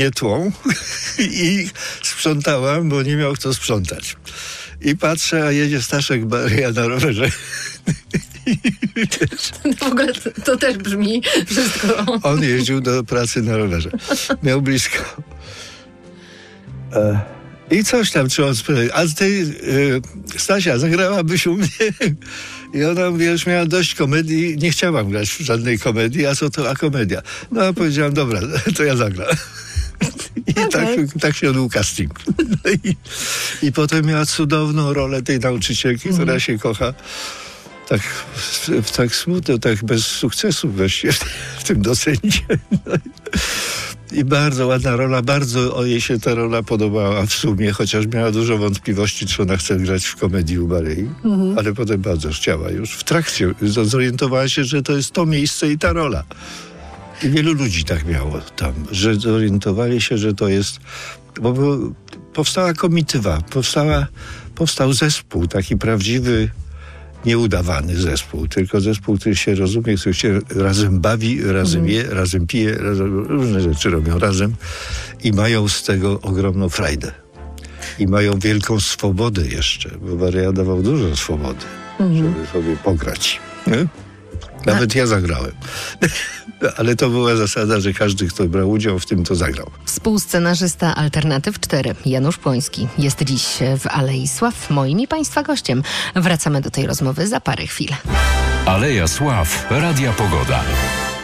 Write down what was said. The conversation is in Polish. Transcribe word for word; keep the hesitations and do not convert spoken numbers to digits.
tłą i sprzątałam, bo nie miał kto sprzątać. I patrzę, a jedzie Staszek Baryja na rowerze. W ogóle to, to też brzmi wszystko. On jeździł do pracy na rowerze. Miał blisko. E, I coś tam, czy on spytał, a ty, y, Stasia, zagrałabyś u mnie? I ona, wiesz, miała dość komedii, nie chciałam grać w żadnej komedii, a co to, a komedia? No, a powiedziałam, dobra, to ja zagram. I okay. tak, tak się odbył casting. No i, I potem miała cudowną rolę tej nauczycielki, mm. która się kocha tak, tak smutno, tak bez sukcesu właściwie w tym docencie. No i, I bardzo ładna rola, bardzo jej się ta rola podobała w sumie, chociaż miała dużo wątpliwości, czy ona chce grać w komedii u Baryi, mm. ale potem bardzo chciała już. W trakcie zorientowała się, że to jest to miejsce i ta rola. I wielu ludzi tak miało tam, że zorientowali się, że to jest... Bo powstała komitywa, powstała, powstał zespół, taki prawdziwy, nieudawany zespół, tylko zespół, który się rozumie, który się razem bawi, razem je, razem pije, razem, różne rzeczy robią razem i mają z tego ogromną frajdę. I mają wielką swobodę jeszcze, bo Baryja dawał dużo swobody, mhm. żeby sobie pograć. Nie? Nawet ja zagrałem. Ale to była zasada, że każdy, kto brał udział w tym, to zagrał. Współscenarzysta Alternatyw cztery, Janusz Płoński, jest dziś w Alei Sław moim i Państwa gościem. Wracamy do tej rozmowy za parę chwil. Aleja Sław, Radia Pogoda.